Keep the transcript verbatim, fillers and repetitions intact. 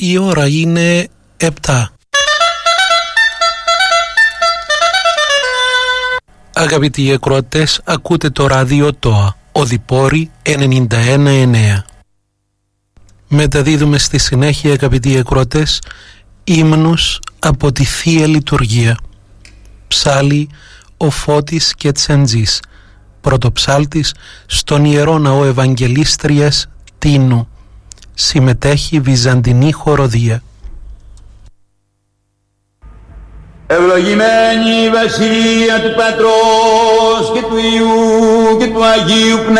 Η ώρα είναι επτά. Αγαπητοί ακροατές, ακούτε το ράδιο ΤΟΑ, Οδυπόρη ενενήντα ένα εννέα. Μεταδίδουμε στη συνέχεια, αγαπητοί ακροατές, ύμνους από τη Θεία Λειτουργία. Ψάλλει ο Φώτης Κετσεντζής, πρωτοψάλτης στον Ιερό Ναό Ευαγγελίστριας Τίνου. Συμμετέχει Βυζαντινή Χοροδία. Ευλογημένη η βασιλεία του Πατρός και του Υιού και του Αγίου Πνεύματος.